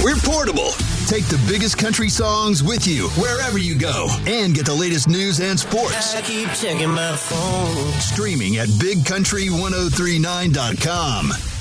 We're portable. Take the biggest country songs with you wherever you go and get the latest news and sports. I keep checking my phone. Streaming at bigcountry1039.com.